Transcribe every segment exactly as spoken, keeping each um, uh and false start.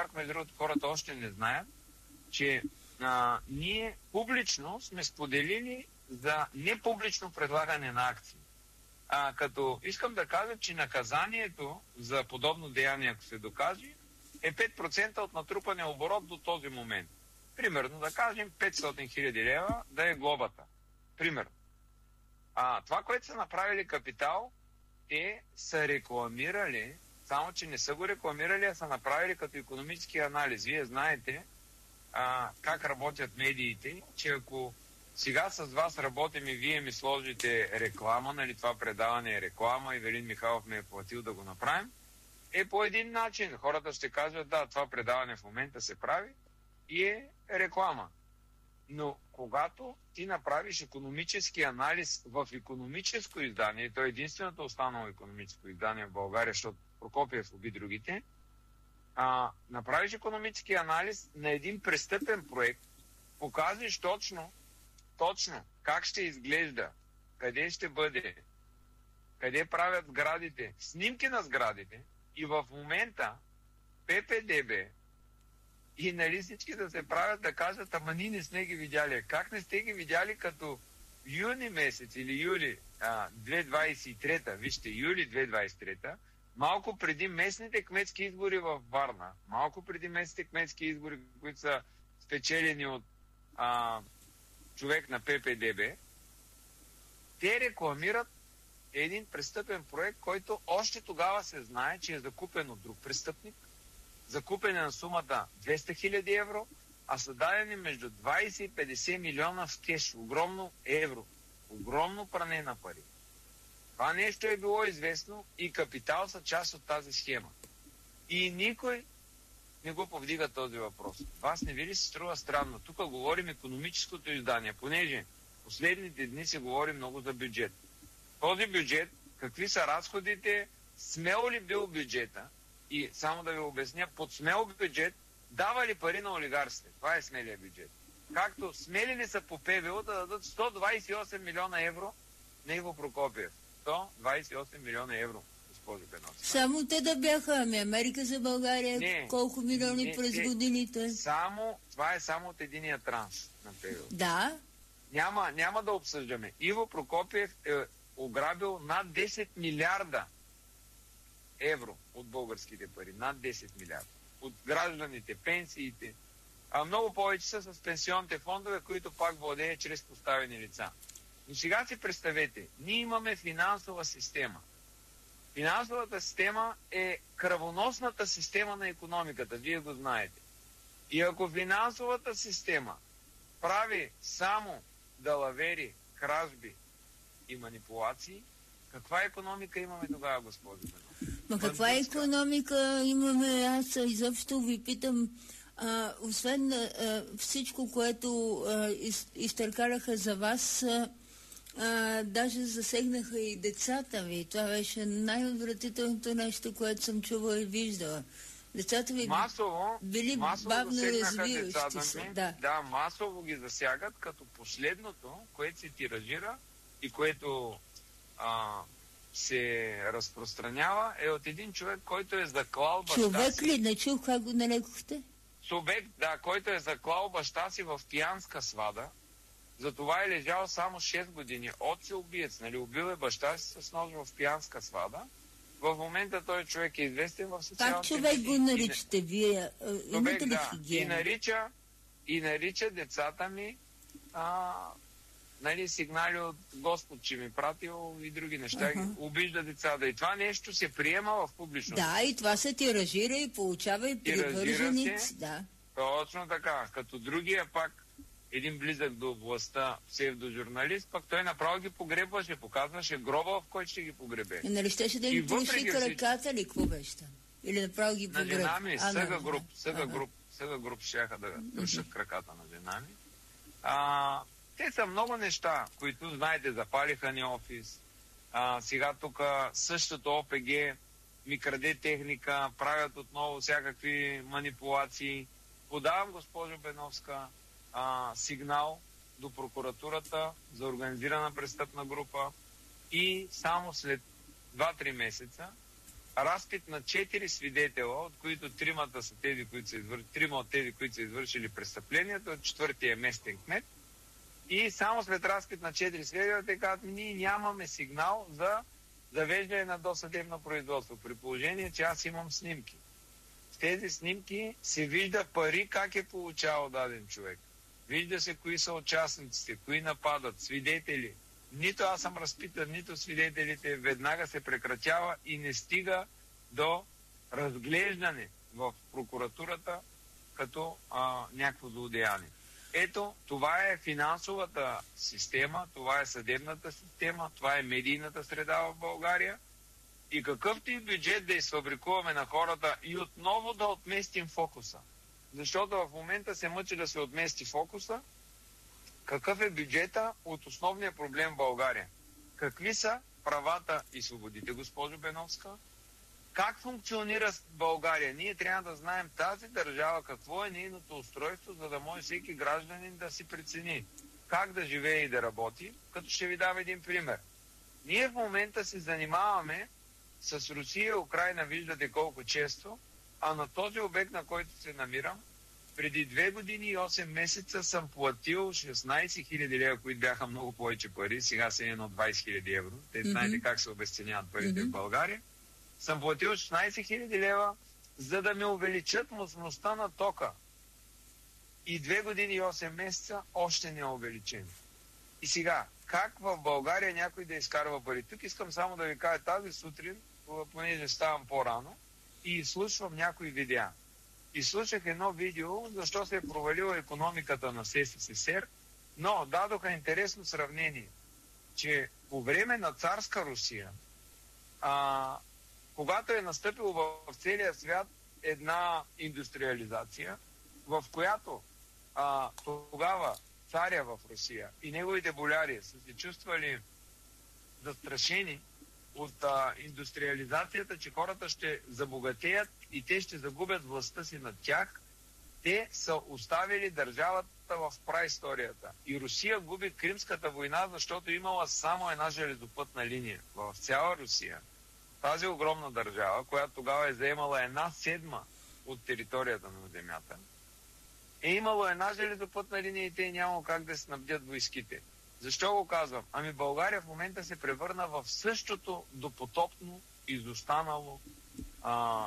между другото хората още не знаят, че а, ние публично сме споделили за непублично предлагане на акции. А, като искам да кажа, че наказанието за подобно деяние, ако се докаже, е пет процента от натрупания оборот до този момент. Примерно, да кажем, петстотин хиляди лева да е глобата. Примерно. А това, което са направили Капитал, те са рекламирали, само че не са го рекламирали, а са направили като икономически анализ. Вие знаете а, как работят медиите, че ако сега с вас работим и вие ми сложите реклама, нали, това предаване е реклама, Ивелин Михайлов ме е платил да го направим, е по един начин. Хората ще кажат, да, това предаване в момента се прави и е реклама. Но когато ти направиш икономически анализ в икономическо издание, то е единственото останало икономическо издание в България, защото Прокопиев уби другите, а, направиш икономически анализ на един престъпен проект, показваш точно, точно как ще изглежда, къде ще бъде, къде правят сградите, снимки на сградите и в момента ППДБ и нали всички да се правят да кажат, ама ние не сме ги видяли. Как не сте ги видяли, като юни месец или юли а, две хиляди двадесет и трета, вижте, юли две хиляди двадесет и трета, малко преди местните кметски избори в Варна, малко преди местните кметски избори, които са спечелени от а, човек на ППДБ, те рекламират един престъпен проект, който още тогава се знае, че е закупен от друг престъпник, закупен на сумата двеста хиляди евро, а са дадени между двадесет и петдесет милиона в кеш. Огромно евро. Огромно пране на пари. Това нещо е било известно и Капитал са част от тази схема. И никой не го повдига този въпрос. Вас не ви ли се струва странно? Тук говорим икономическото издание, понеже последните дни се говори много за бюджет. Този бюджет, какви са разходите, смел ли бил бюджета? И само да ви обясня, под смел бюджет дава ли пари на олигарсите? Това е смелия бюджет. Както смели ли са по ПВО да дадат сто двадесет и осем милиона евро на Иво Прокопиев. сто двадесет и осем милиона евро, госпожо Беновска. Само те да бяха, ами Америка за България, не, колко милиони не, през не, годините? Само, това е само от единия транш на ПВО. Да. Няма, няма да обсъждаме. Иво Прокопиев е ограбил над десет милиарда евро от българските пари. Над десет милиарда. От гражданите, пенсиите. А много повече са с пенсионните фондове, които пак владеят чрез поставени лица. Но сега си представете, ние имаме финансова система. Финансовата система е кръвоносната система на икономиката. Вие го знаете. И ако финансовата система прави само далавери, кражби и манипулации, каква икономика имаме тогава, госпожо Бенов? Ма каква икономика имаме? Аз изобщо ви питам, а, освен а, всичко, което а, из, изтъркаляха за вас, а, а, даже засегнаха и децата ви. Това беше най-отвратителното нещо, което съм чувала и виждала. Децата ви масово, били масово бавно развиващи се. Да. да, масово ги засягат, като последното, което се тиражира и което а, се разпространява, е от един човек, който е заклал баща човек си. Човек ли? Не чух как го нарекохте? Субект, да, който е заклал баща си в пиянска свада. Затова е лежал само шест години. Отци убиец, нали? Убил е баща си с нож в пиянска свада. В момента той човек е известен в социалните... Как човек го наричате и, вие? Имате ли да, хигиена? И нарича, и нарича децата ми а, нали, сигнали от Господ, че ми пратил и други неща. Uh-huh. Обижда децата. И това нещо се приема в публичност. Да, и това се тиражира и получава и привърженици. Да. Точно така. Като другия пак един близък до властта псевдожурналист, пък той направо ги погребваше, показваше гроба, в който ще ги погребе. И нали щеше да им туши краката ли, какво беше там? Или направо ги погребе? На жена ми, съга груп, съга груп, съга груп щяха да тушат краката на жена ми. А, те са много неща, които, знаете, запалиха ни офис. А, сега тук същото ОПГ ми краде техника, правят отново всякакви манипулации. Подавам, госпожо Беновска, А, сигнал до прокуратурата за организирана престъпна група и само след два-три месеца разпит на четири свидетела, от които тримата са тези, които са извър... трима от тези, които са извършили престъплението, от четвъртия е местен кмет. И само след разпит на четири свидетела те казват, ние нямаме сигнал за завеждане на досъдебно производство, при положение, че аз имам снимки. В тези снимки се вижда пари как е получавал даден човек. Вижда се кои са участниците, кои нападат, свидетели. Нито аз съм разпитан, нито свидетелите, веднага се прекратява и не стига до разглеждане в прокуратурата като а, някакво злодеяние. Ето, това е финансовата система, това е съдебната система, това е медийната среда в България. И какъвто и бюджет да изфабрикуваме на хората и отново да отместим фокуса. Защото в момента се мъчи да се отмести фокуса. Какъв е бюджета от основния проблем в България? Какви са правата и свободите, госпожо Беновска? Как функционира България? Ние трябва да знаем тази държава, какво е нейното устройство, за да може всеки гражданин да си прецени как да живее и да работи. Като ще ви дам един пример. Ние в момента се занимаваме с Русия и Украйна, виждате колко често, а на този обект, на който се намирам, преди две години и осем месеца съм платил шестнайсет хиляди лева, които бяха много повече пари, сега са едно двайсет хиляди евро. Те mm-hmm. знаете как се обесценяват парите mm-hmm. в България. Съм платил шестнайсет хиляди лева, за да ми увеличат мощността на тока. И две години и осем месеца още не е увеличен. И сега, как в България някой да изкарва пари? Тук искам само да ви кажа, тази сутрин, понеже ставам по-рано, и изслушвам някои видеа. Изслушах едно видео, защо се е провалила икономиката на СССР, но дадоха интересно сравнение, че по време на царска Русия, а, когато е настъпило в целия свят една индустриализация, в която а, тогава царя в Русия и неговите боляри са се чувствали застрашени от а, индустриализацията, че хората ще забогатеят и те ще загубят властта си над тях, те са оставили държавата в праисторията. И Русия губи Кримската война, защото имала само една железопътна линия. В цяла Русия, тази огромна държава, която тогава е заемала една седма от територията на земята, е имало една железопътна линия и те няма как да снабдят войските. Защо го казвам? Ами България в момента се превърна в същото допотопно, изостанало а,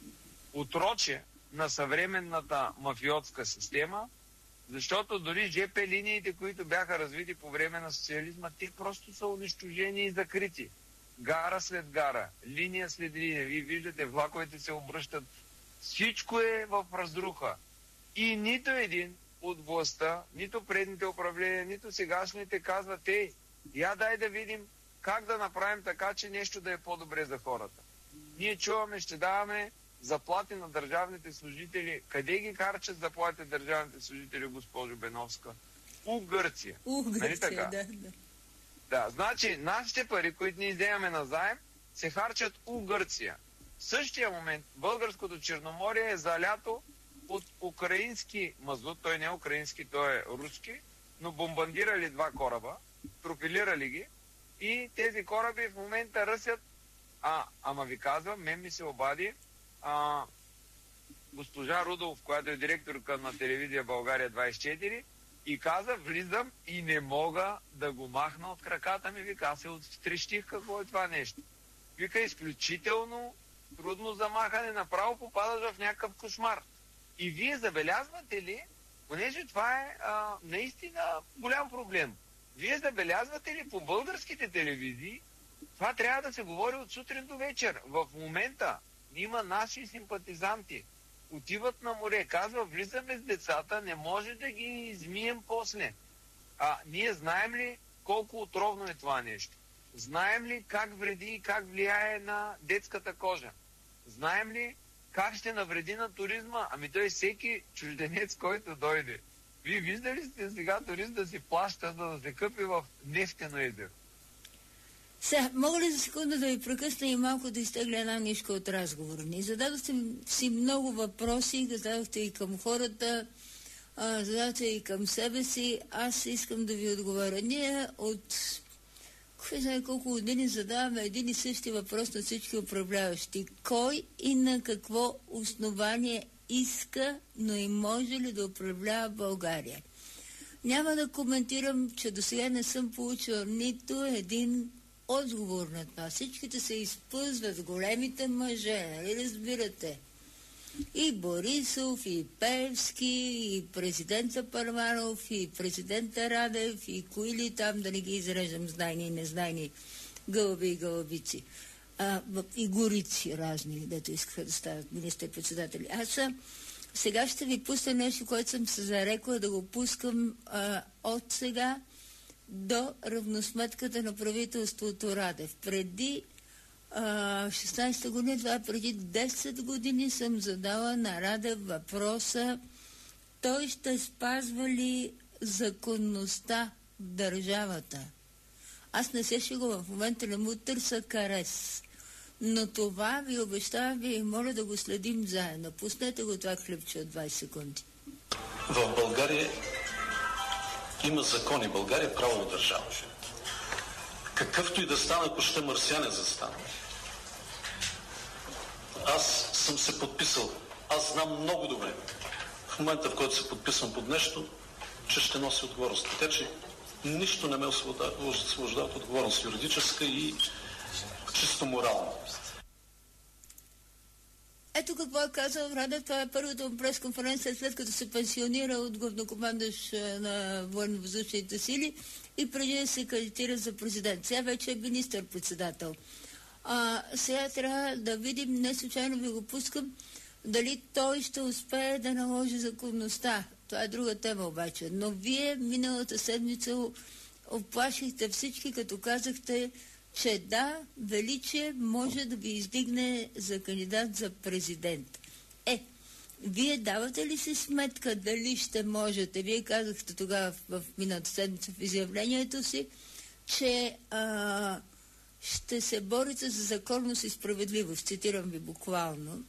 отроче на съвременната мафиотска система, защото дори ЖП линиите, които бяха развити по време на социализма, те просто са унищожени и закрити. Гара след гара, линия след линия. Вие виждате, влаковете се обръщат. Всичко е в разруха. И нито един от властта, нито предните управления, нито сегашните казват, ей, я дай да видим как да направим така, че нещо да е по-добре за хората. Ние чуваме, ще даваме заплати на държавните служители. Къде ги харчат заплати държавните служители, госпожо Беновска? У Гърция. У Гърция, нали така? да, да. Да, значи нашите пари, които ние вземаме на заем, се харчат у Гърция. В същия момент българското Черноморие е залято от украински мазут, той не е украински, той е руски, но бомбардирали два кораба, пропилирали ги и тези кораби в момента ръсят. А, ама ви казвам, мен ми се обади а, госпожа Рудолов, която е директорка на телевизия България двайсет и четири, и каза, влизам и не мога да го махна от краката ми. Вика, аз се оттрещих какво е това нещо. Вика, изключително трудно за махане, направо попадаш в някакъв кошмар. И вие забелязвате ли, понеже това е а, наистина голям проблем, вие забелязвате ли по българските телевизии, това трябва да се говори от сутрин до вечер. В момента има наши симпатизанти, отиват на море, казва, влизаме с децата, не може да ги измием после. А ние знаем ли колко отровно е това нещо? Знаем ли как вреди и как влияе на детската кожа? Знаем ли как ще навреди на туризма? Ами той всеки чужденец, който дойде. Вие виждали сте сега турист да си плаща, за да се къпи в нефтено езеро? Сега, мога ли за секунда да ви прекъсна и малко да изтегля една нишка от разговора ни? Зададохте си много въпроси, зададохте и към хората, зададохте и към себе си. Аз искам да ви отговоря. Ние от Кой знае колко години задаваме един и същи въпрос на всички управляващи. Кой и на какво основание иска, но и може ли да управлява България? Няма да коментирам, че до сега не съм получила нито един отговор на това. Всичките се изпъзват, големите мъже, нали разбирате? И Борисов, и Певски, и президента Първанов, и президента Радев, и кои ли там, да не ги изреждам, знайни и незнайни гълъби и гълъбици. А, и горици разни, дето искаха да стават министър-председатели. Аз сега ще ви пусна нещо, което съм се зарекла да го пускам а, от сега до равносметката на правителството Радев. Преди шестнайсета година, това преди десет години съм задала на Радев въпроса: той ще спазва ли законността в държавата? Аз не се шегувам, в момента не му търся карес. Но това ви обещавам, ви моля да го следим заедно. Пуснете го това клипче от двайсет секунди. В България има закони. България е правова държава. Какъвто и да стане, ако ще марсиане застане. Аз съм се подписал. Аз знам много добре, в момента, в който се подписвам под нещо, че ще нося отговорност. Така че нищо не ме освобождава от отговорност, юридическа и чисто морална. Ето какво е казал Радев. Това е първата му пресконференция, след като се пенсионира от главнокомандващ на военно-въздушните сили и преди да се кандидатира за президент. Сега вече е министър-председател. А, сега трябва да видим, не случайно ви го пускам, дали той ще успее да наложи законността. Това е друга тема обаче. Но вие миналата седмица оплашихте всички, като казахте, че да, Величие може да ви издигне за кандидат за президент. Е, вие давате ли си сметка дали ще можете? Вие казахте тогава в, в миналата седмица в изявлението си, че а, ще се борите за законност и справедливост. Цитирам ви буквално.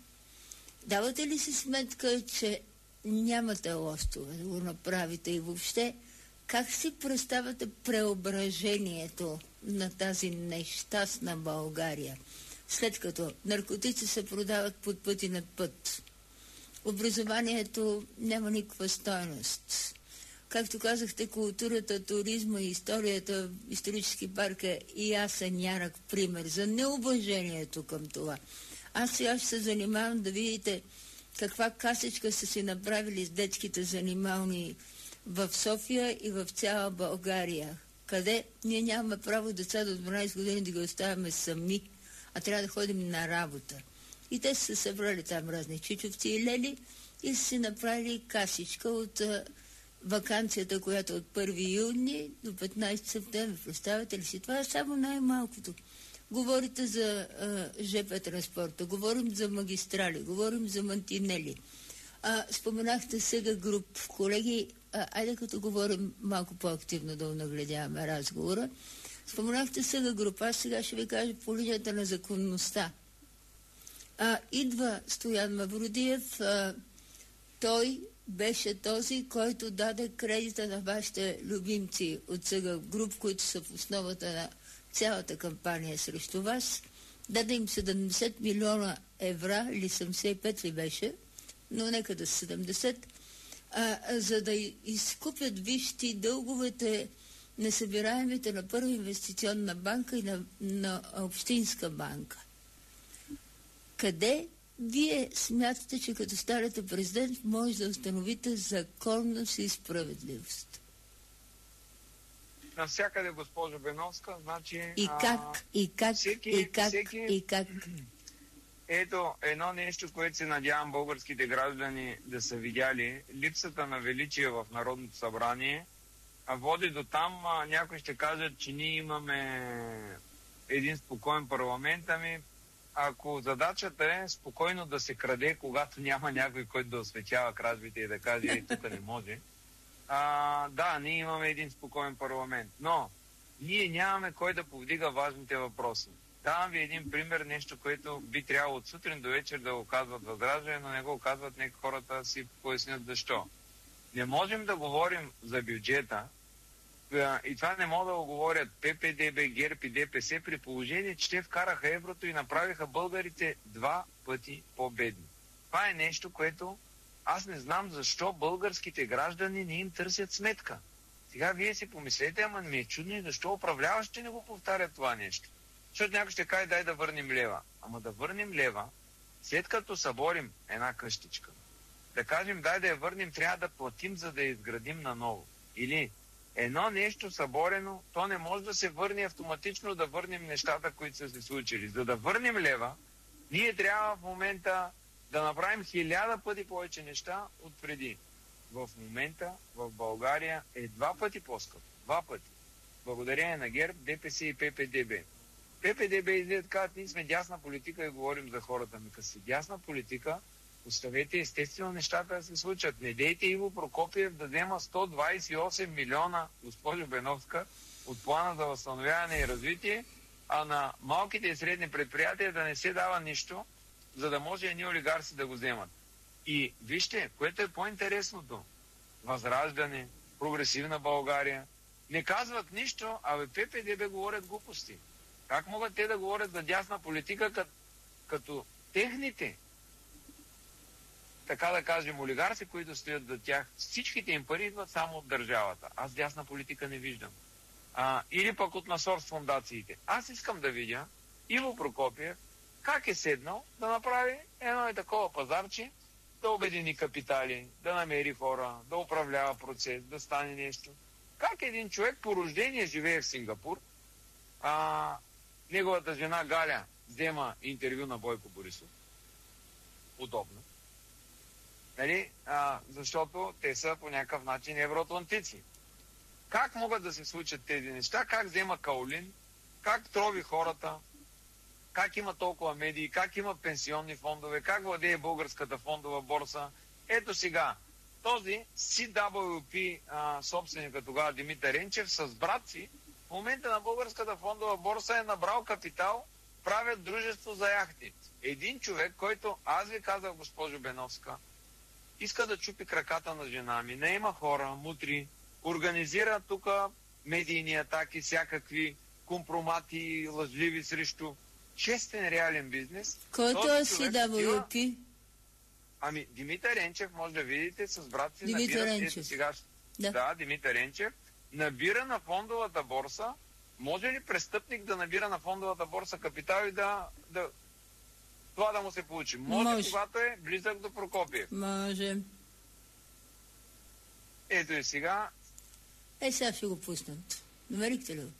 Давате ли си сметка, че нямате лостове да го направите и въобще как си представяте преображението на тази нещастна България, след като наркотици се продават под път и над път? Образованието няма никаква стойност. Както казахте, културата, туризма и историята, исторически парк е и ясен ярък пример за неуважението към това. Аз сега ще се занимавам да видите каква касичка са си направили с детските занимални в София и в цяла България, къде ние нямаме право деца до дванайсет години да ги оставяме сами, а трябва да ходим на работа. И те са се събрали там разни чичовци и лели и са си направили касичка от а, ваканцията, която от първи юни до петнайсети септември. Представете ли си? Това е само най-малкото. Говорите за а, ЖП транспорта, говорим за магистрали, говорим за мантинели. А, споменахте сега груп. Колеги, а, айде като говорим малко по-активно да нагледяваме разговора. Споменахте сега груп. Аз сега ще ви кажа по линията на законността. А, идва Стоян Мавродиев. А, той беше този, който даде кредита на вашите любимци от сега груп, които са в основата на цялата кампания срещу вас. Даде им седемдесет милиона евра, или седемдесет и пет ли беше, но нека да са седемдесет, а, за да изкупят вижте дълговете несъбираемите на Първа инвестиционна банка и на, на Общинска банка. Къде вие смятате, че като станете президент може да установите законност и справедливост? Навсякъде, госпожо Беновска, значи... И как, а, и как, всеки, и как, всеки... и как... Ето, едно нещо, което се надявам българските граждани да са видяли, липсата на величие в Народното събрание, а води до там, а, някой ще кажат, че ние имаме един спокоен парламент, ами ако задачата е спокойно да се краде, когато няма някой, който да осветява кражбите и да каже, ей, тук не може, а, да, ние имаме един спокоен парламент, но ние нямаме кой да повдига важните въпроси. Давам ви един пример, нещо, което би трябвало от сутрин до вечер да го казват възраждане, но не го казват, нека хората си пояснят защо. Не можем да говорим за бюджета, И това не могат да го говорят П П Д Б, ГЕРБ и Д П С, при положение, че те вкараха еврото и направиха българите два пъти по-бедни. Това е нещо, което аз не знам защо българските граждани не им търсят сметка. Сега вие си помислете, ама ми е чудно и защо управляващите не го повтарят това нещо. Защото някой ще каже, дай да върнем лева. Ама да върнем лева, след като съборим една къщичка, да кажем, дай да я върнем, трябва да платим, за да я изградим наново. Или едно нещо съборено, то не може да се върне автоматично, да върнем нещата, които са се случили. За да върнем лева, ние трябва в момента да направим хиляда пъти повече неща от преди. В момента в България е два пъти по-скъпо. Два пъти. Благодарение на ГЕРБ, Д П С и П П Д Б. П П Д Б излизат, казват, ние сме дясна политика и говорим за хората. Ми като си дясна политика, оставете естествено нещата да се случат. Не дейте Иво Прокопиев да взема сто двадесет и осем милиона, госпожо Беновска, от плана за възстановяване и развитие, а на малките и средни предприятия да не се дава нищо, за да може едни олигарси да го вземат. И вижте, което е по-интересното. Възраждане, прогресивна България, не казват нищо, а бе П П Д Б говорят глупости. Как могат те да говорят за дясна политика, като, като техните, така да кажем, олигарси, които стоят за тях, всичките им пари идват само от държавата. Аз дясна политика не виждам. А, или пък от насор с фондациите. Аз искам да видя Иво Прокопиев как е седнал да направи едно и такова пазарче, да обедини капитали, да намери хора, да управлява процес, да стане нещо. Как един човек по рождение живее в Сингапур, а неговата жена Галя взема интервю на Бойко Борисов. Удобно. Нали? А, защото те са по някакъв начин евроатлантици. Как могат да се случат тези неща? Как взема Каолин? Как трови хората? Как има толкова медии? Как има пенсионни фондове? Как владее българската фондова борса? Ето сега, този Си Дабъл Ю Пи а, собственика тогава Димитър Енчев с брат си в момента на българската фондова борса е набрал капитал, правят дружество за яхти. Един човек, който, аз ви казах, госпожо Беновска, иска да чупи краката на жена ми, не има хора, мутри, организира тук медийни атаки, всякакви компромати, лъжливи срещу честен реален бизнес. Който е Си Дабъл Ю Пи? Ами, Димитър Енчев, може да видите, с брат си Димитър набира... Енчев. Сега, да. да, Димитър Енчев набира на фондовата борса. Може ли престъпник да набира на фондовата борса капитал и да, да това да му се получи? Може, може. Когато е близък до Прокопиев. Може. Ето и сега. Е, сега ще го пуснат. Намерихте ли?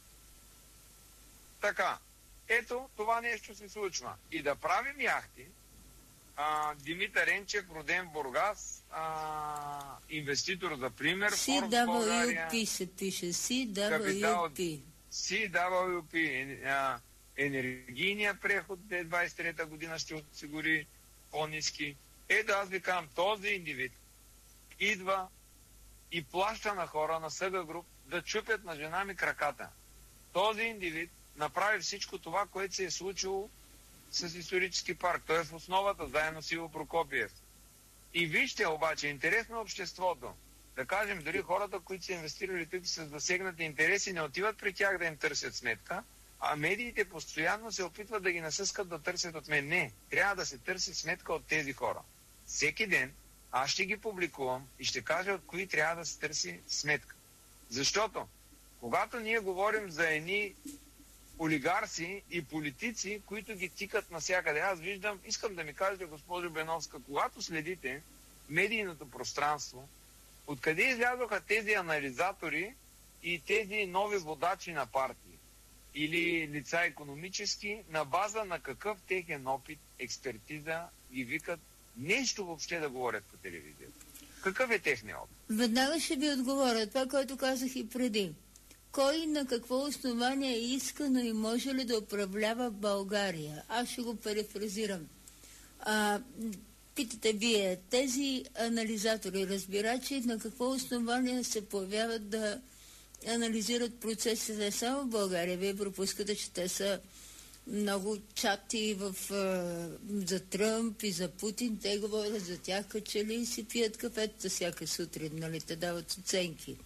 Така. Ето, това нещо се случва. И да правим яхти, а, Димитър Енчев, роден в Бургас, а, инвеститор за пример. Си Дабъл Ю Пи се пише. Си Дабъл Ю Пи. Си Дабъл Ю Пи. Енергийния преход две хиляди двадесет и трета година ще осигури по-ниски. Ето аз ви казвам, този индивид идва и плаща на хора на Съга Груп да чупят на жена ми краката. Този индивид направи всичко това, което се е случило с исторически парк. Той е в основата, заедно с Иво Прокопиев. И вижте обаче, интересно обществото. Да кажем, дори хората, които са инвестирали тук с засегнати интереси, не отиват при тях да им търсят сметка, а медиите постоянно се опитват да ги насъскат да търсят от мен. Не, трябва да се търси сметка от тези хора. Всеки ден аз ще ги публикувам и ще кажа от кои трябва да се търси сметка. Защото, когато ние говорим за едни олигарси и политици, които ги тикат навсякъде. Аз виждам, искам да ми кажете, госпожо Беновска, когато следите медийното пространство, откъде излязоха тези анализатори и тези нови водачи на партии или лица икономически, на база на какъв техен опит, експертиза ги викат нещо въобще да говорят по телевизията? Какъв е техният опит? Веднага ще ви отговоря това, което казах и преди. Кой на какво основание е искано и може ли да управлява България? Аз ще го перефразирам. А, питате вие, тези анализатори, разбирачи, на какво основание се появяват да анализират процесите само в България? Вие пропускате, че те са много чати в, а, за Тръмп и за Путин. Те говорят за тях, качели и си пият кафетата всяка сутрин, нали? Те дават оценки.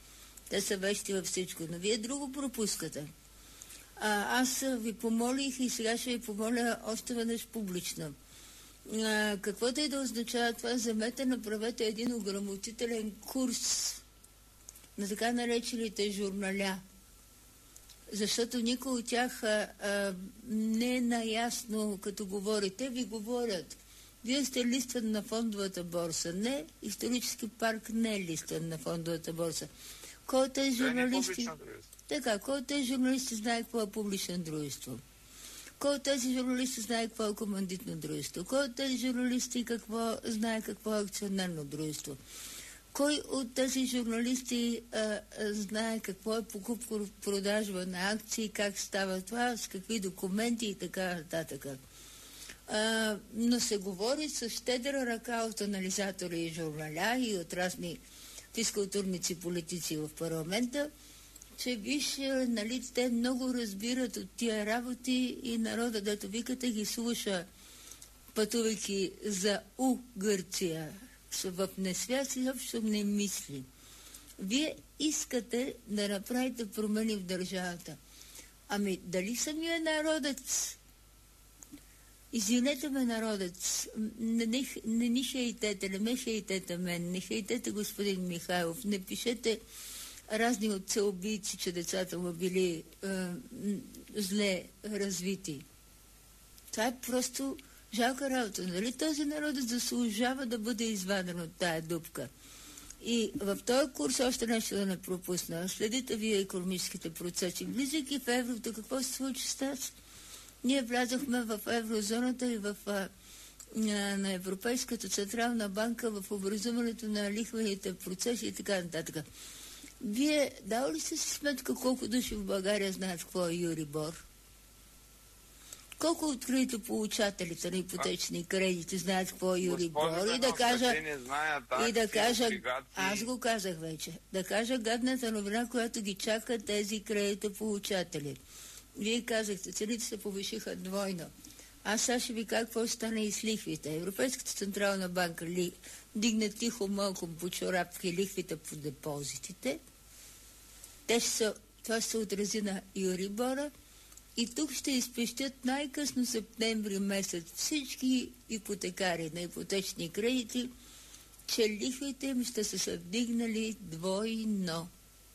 Те са вещи във всичко, но вие друго пропускате. А, аз ви помолих и сега ще ви помоля още веднъж публично. А, каквото и да означава това, вземете, направете един ограмотителен курс на така наречените журналя. Защото никой от тях а, а, не е наясно, като говорите, ви говорят. Вие сте листван на фондовата борса. Не, исторически парк не е листван на фондовата борса. Кой от тези журналисти... Така, кой от тези журналисти знае какво е публично дружество? Кой от тези журналисти знае какво е командитно дружество? Кой от тези журналисти какво, знае какво е акционерно дружество? Кой от тези журналисти а, а, знае какво е покупко-продажба на акции, как става това, с какви документи и така нататък? А, но се говори с щедра ръка от анализатори и журналя и от разни физкултурници, политици в парламента, че виж, нали, те много разбират от тия работи и народа, дето викате, ги слуша, пътувайки за У Гърция. В несвяст изобщо не мисли. Вие искате да направите промени в държавата. Ами, дали самия народец, извинете ме, народец, не, не, не ни хейтете, не ме хейтете мен, не хейтете господин Михайлов, не пишете разни отцеубийци, че децата му били е, зле развити. Това е просто жалка работа. Нали този народ заслужава да бъде изваден от тая дупка? И в този курс още нещо да не пропусна. Следите вие икономическите процеси. Влизайки в еврото, какво се случи с нас? Ние влязохме в еврозоната и в, а, на Европейската централна банка в образуването на лихвените процеси и така нататък. Вие дали ли сте си сметка колко души в България знаят какво е Юрибор? Колко от кредитополучателите на ипотечни кредити знаят какво е Юрибор? И да кажа, и да кажа, аз го казах вече, да кажа гадната новина, която ги чака тези кредитополучатели. Вие казахте, цените се повишиха двойно. Аз сега ще ви кажа какво стане и с лихвите. Европейската централна банка ли, дигна тихо малко по чорапки лихвите по депозитите. Те ще са, това ще се отрази на Юрибора и тук ще изпещят най-късно септември месец всички ипотекари на ипотечни кредити, че лихвите им ще са се вдигнали двойно.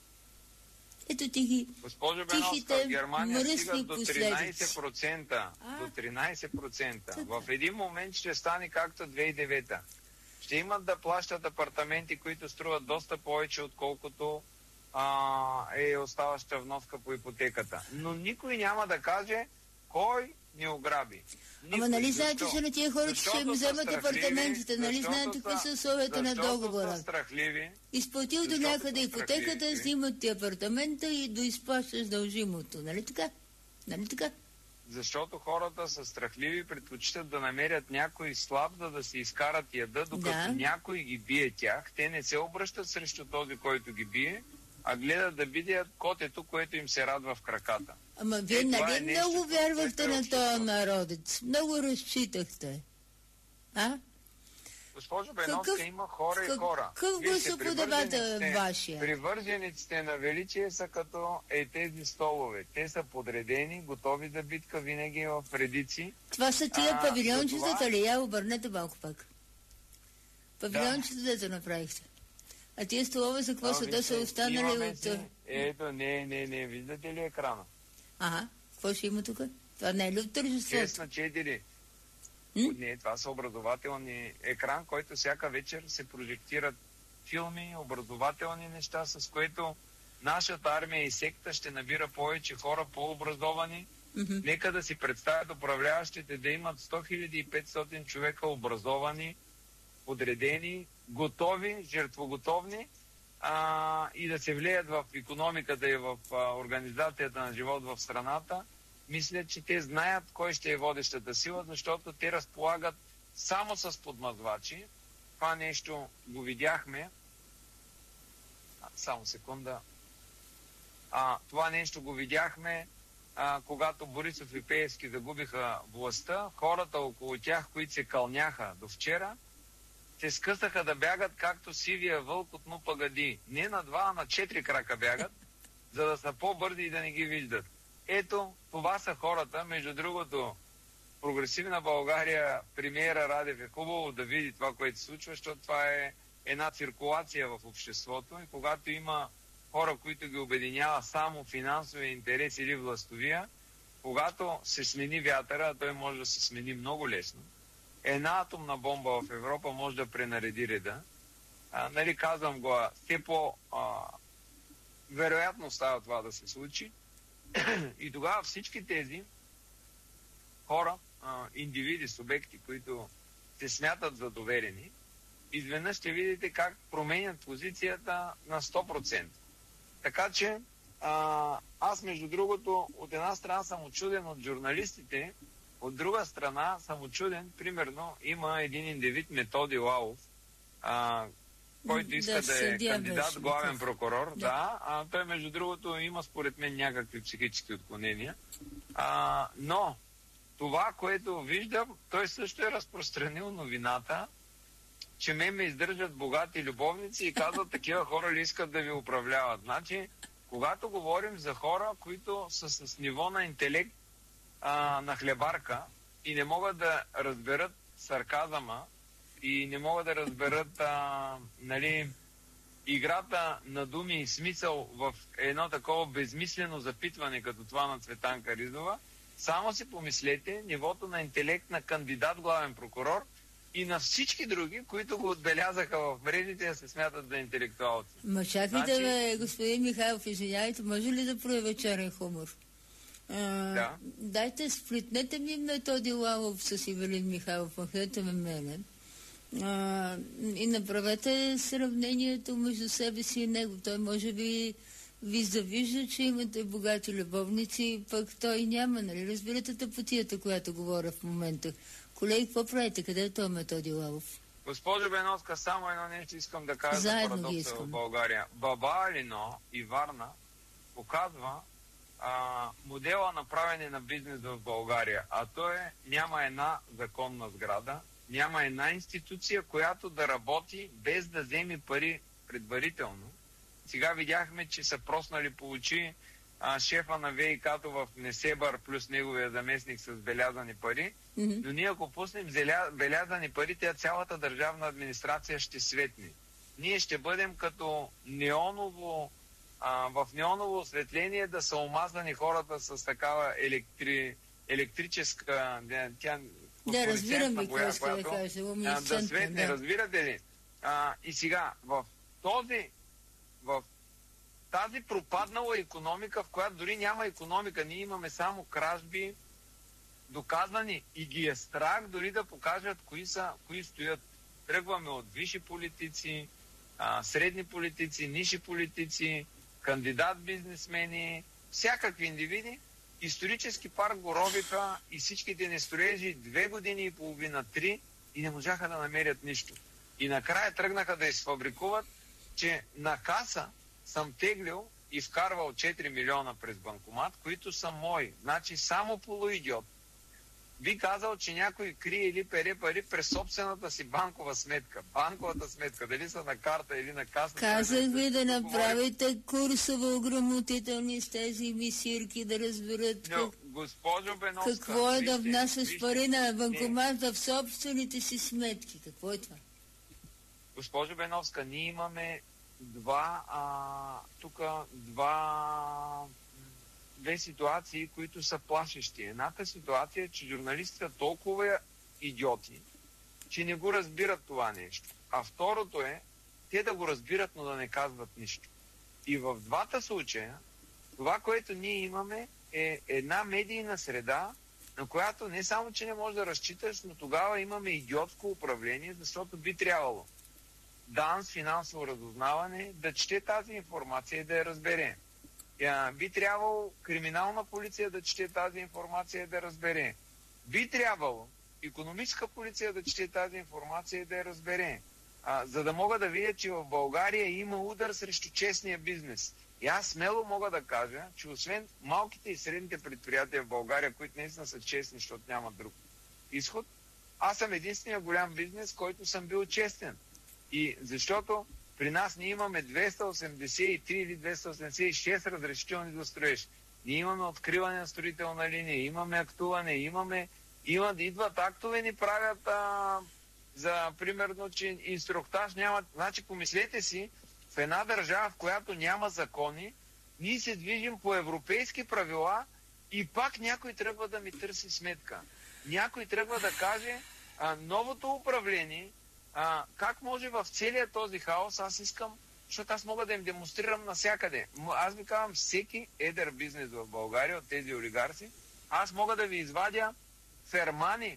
Ето ти ги Госпожо Беновска, Германия стига до тринайсет процента. До тринайсет процента. В един момент ще стане както две хиляди и девета. Ще имат да плащат апартаменти, които струват доста повече, отколкото а, е оставаща вноска по ипотеката. Но никой няма да каже кой ни ограби. Никой. Ама нали знаете, че на тия хора ще им вземат апартаментите? Нали знаете какви са условията на договора? Изплатил до някъде ипотеката, снимат ти апартамента и доизплащаш дължимото. Нали така? Нали така? Защото хората са страхливи, предпочитат да намерят някой слаб, да, да си изкарат яда, докато да. Някой ги бие тях. Те не се обръщат срещу този, който ги бие, а гледат да видят котето, което им се радва в краката. Ама вие е, нали е много нещо, вярвахте на този народец? Много разчитахте. А? Госпожо Беновска, какъв, има хора как, и хора. Какъв гласоподавател е вашия? Привържениците на величие са като е тези столове. Те са подредени, готови да битка винаги в редици. Това са тия а, павилиончетата това... ли? Я обърнете малко пак. Павилиончета, да. Дето направихте. А тия столове за какво са? Те са останали от... Си... Ето, не, не, не. Виждате ли екрана? Ага. Какво ще има тук? Това не е ли от тържеството? шест на четири. М? Не, това са образователни екран, който всяка вечер се прожектират филми, образователни неща, с което нашата армия и секта ще набира повече хора, по-образовани. Mm-hmm. Нека да си представят управляващите да имат сто хиляди и петстотин човека образовани, подредени, готови, жертвоготовни а, и да се влеят в икономиката и в а, организацията на живот в страната. Мисля, че те знаят кой ще е водещата сила, защото те разполагат само с подмазвачи. Това нещо го видяхме. А, само секунда. А, това нещо го видяхме, а, когато Борисов и Пеевски загубиха властта. Хората около тях, които се кълняха до вчера, се скъсаха да бягат както сивия вълк от Ну пагади. Не на два, а на четири крака бягат, за да са по-бързи и да не ги виждат. Ето, това са хората. Между другото, Прогресивна България, премиера Радев е хубаво да види това, което се случва, защото това е една циркулация в обществото и когато има хора, които ги обединява само финансовия интерес или властовия, когато се смени вятъра, а той може да се смени много лесно, една атомна бомба в Европа може да пренареди реда. А, нали, казвам го, все по а, вероятно става това да се случи. И тогава всички тези хора, а, индивиди, субекти, които се смятат за доверени, изведнъж ще видите как променят позицията на сто процента. Така че а, аз, между другото, от една страна съм учуден от журналистите, от друга страна съм учуден, примерно, има един индивид Методи Лалов, а, който иска да, да е кандидат главен прокурор. Да. Да, а той, между другото, има според мен някакви психически отклонения. А, но това, което виждам, той също е разпространил новината, че ме ме издържат богати любовници и казват, такива хора ли искат да ви управляват. Значи, когато говорим за хора, които са с ниво на интелект а, на хлебарка и не могат да разберат сарказъма и не могат да разберат а, нали, играта на думи и смисъл в едно такова безмислено запитване, като това на Цветанка Ризова, само си помислете нивото на интелект на кандидат главен прокурор и на всички други, които го отбелязаха в мрежите, да се смятат за интелектуалци. Ма чакайте, значи... бе, господин Михайлов, извиняйте, може ли да проявя черен хумор? А, да. Дайте, сплитнете ми Методи Лалов с Ивелин Михайлов, махнете ме мене. А, и направете сравнението между себе си и него. Той може би ви завижда, че имате богати любовници, пък той няма, нали? Разбирате тъпотията, която говоря в момента. Колеги, какво правите? Къде е този Методи Лалов? Госпожо Беновска, само едно нещо искам да кажа за парадокса в България. Баба Алино и Варна показва а, модела на правене на бизнес в България. А то е, няма една законна сграда, няма една институция, която да работи без да вземе пари предварително. Сега видяхме, че са проснали получи а, шефа на ВИК-то в Несебър плюс неговия заместник с белязани пари. Mm-hmm. Но ние ако пуснем зеля, белязани пари, тя цялата държавна администрация ще светне. Ние ще бъдем като неоново, а, в неоново осветление да са омазани хората с такава електри, електрическа... Тя, да, разбирам ви, какво иска да кажа. Да светне, да. Разбирате ли? А, и сега, в този в тази пропаднала икономика, в която дори няма икономика, ние имаме само кражби, доказани и ги е страх дори да покажат кои са, кои стоят. Тръгваме от висши политици, а, средни политици, ниши политици, кандидат бизнесмени, всякакви индивиди. Исторически парк го робиха и всичките не строежи две години и половина, три и не можаха да намерят нищо. И накрая тръгнаха да изфабрикуват, че на каса съм теглил и вкарвал четири милиона през банкомат, които са мои. Значи само полуидиот би казал, че някой крие или пере пари през собствената си банкова сметка. Банковата сметка, дали са на карта или на каса. Казах ви да направите курсове ограмотителни с тези мисирки, да разберат Но, как... госпожо Беновска, какво е да внасяш пари на банкомата в собствените си сметки. Какво е това? Госпожо Беновска, ние имаме два, а, тук два, две ситуации, които са плашещи. Едната ситуация е, че журналистите са толкова идиоти, че не го разбират това нещо. А второто е, те да го разбират, но да не казват нищо. И в двата случая, това, което ние имаме, е една медийна среда, на която не само, че не можеш да разчиташ, но тогава имаме идиотско управление, защото би трябвало ДАНС, финансово разузнаване, да чете тази информация и да я разбере. Я, би трябвало криминална полиция да чете тази информация и да разбере. Би трябвало икономическа полиция да чете тази информация и да я разбере. А, за да мога да видя, че в България има удар срещу честния бизнес. И аз смело мога да кажа, че освен малките и средните предприятия в България, които наистина са честни, защото няма друг изход, аз съм единствения голям бизнес, който съм бил честен. И защото при нас ние имаме двеста осемдесет и три или двеста осемдесет и шест разрешителни за строеж. Ние имаме откриване на строителна линия, имаме актуване, имаме, имат, идват актове, ни правят а, за, примерно, че инструктаж няма. Значи, помислете си, в една държава, в която няма закони, ние се движим по европейски правила и пак някой трябва да ми търси сметка. Някой трябва да каже, а, новото управление, а, как може в целия този хаос, аз искам, защото аз мога да им демонстрирам навсякъде. Аз ви казвам, всеки едър бизнес в България от тези олигарси, аз мога да ви извадя фермани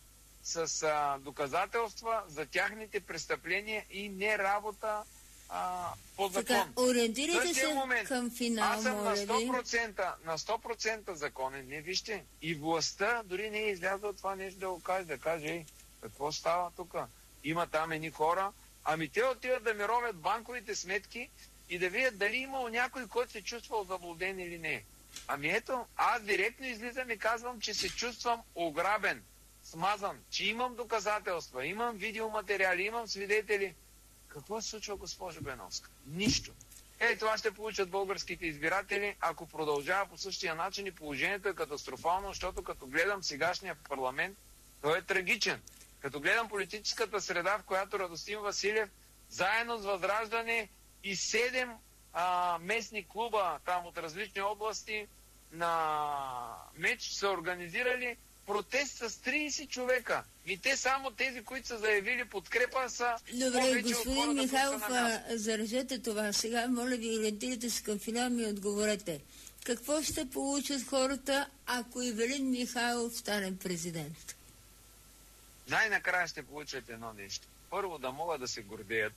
с а, доказателства за тяхните престъпления и не работа а, по закон. Така, ориентирайте се момент, към финал, аз съм моля на ви. сто процента, на сто процента законен. Не, вижте, и властта дори не е излязла това нещо да го каже, да каже, ей, какво става тук? Има там едни хора, ами те отиват да ми ровят банковите сметки и да видят дали имал някой, който се чувствал заблуден или не. Ами ето, аз директно излизам и казвам, че се чувствам ограбен, смазан, че имам доказателства, имам видеоматериали, имам свидетели. Какво се случва, госпожо Беновска? Нищо. Е, това ще получат българските избиратели, ако продължава по същия начин и положението е катастрофално, защото като гледам сегашния парламент, той е трагичен. Като гледам политическата среда, в която Радостин Василев, заедно с Възраждане и седем а, местни клуба там от различни области на меч са организирали протест с трийсет човека. И те само тези, които са заявили подкрепа, са... Добре, господин Михайлов, заражете това. Сега, моля ви, ориентирайте се към финал и отговорете. Какво ще получат хората, ако Ивелин Михайлов стане президент? Най-накрая ще получат едно нещо. Първо, да могат да се гордеят,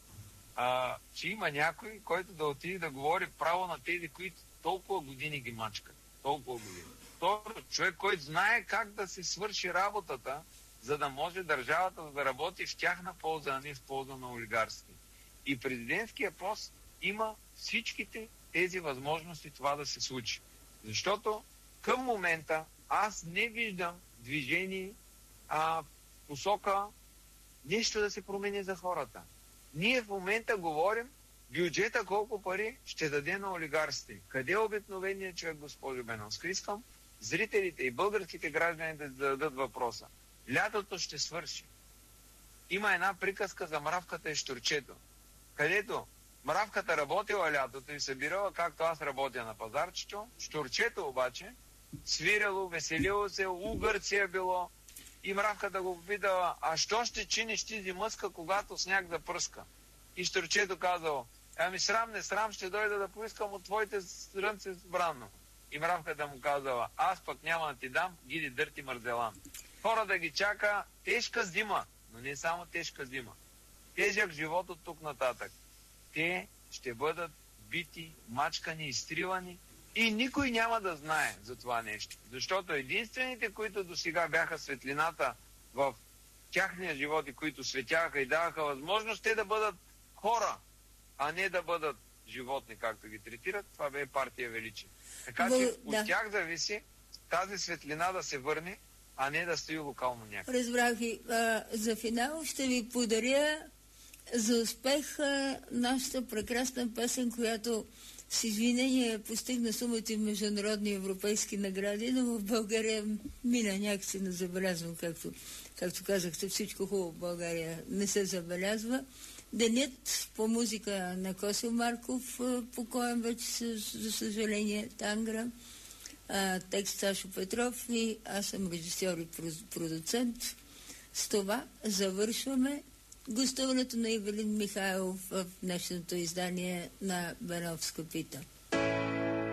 а, че има някой, който да отиде да говори право на тези, които толкова години ги мачкат. Толкова години. Второ, човек, който знае как да се свърши работата, за да може държавата да работи в тяхна полза, а не в полза на олигарски. И президентския пост има всичките тези възможности това да се случи. Защото към момента аз не виждам движение а, посока нещо да се промени за хората. Ние в момента говорим бюджета колко пари ще даде на олигарсите. Къде е обикновеният човек, госпожо Беновска? Искам зрителите и българските граждани да дадат въпроса. Лятото ще свърши. Има една приказка за мравката и щурчето, където мравката работила лятото и събирала, както аз работя на пазарчето, щурчето обаче свиряло, веселило се, угърци е било и мравката го попитала, а що ще чиниш ти зимъска, когато сняг да пръска? И щурчето казало, ами срам не срам, ще дойда да поискам от твоите срънце бранно. И мравката му казала, аз пък няма да ти дам, гиди дърти мързелан. Хора да ги чака тежка зима, но не само тежка зима. Тежък живот от тук нататък. Те ще бъдат бити, мачкани, изтривани и никой няма да знае за това нещо. Защото единствените, които до сега бяха светлината в тяхния живот и които светяха и даваха възможност те да бъдат хора, а не да бъдат животни, както ги третират, това бе партия Величие. Така че от да. тях зависи тази светлина да се върне, а не да стои локално някъде. Разбрах ви. А, за финал ще ви подаря за успех а, нашата прекрасна песен, която с извинение постигна сумата и международни европейски награди, но в България мина някакси не забелязвам, както, както казахте, всичко хубаво в България не се забелязва. Денят по музика на Косил Марков, покоен вече, за съжаление, Тангра, а, текст Сашо Петров и аз съм режисьор и продуцент. С това завършваме гостуването на Ивелин Михайлов в днешното издание на Беновска пита.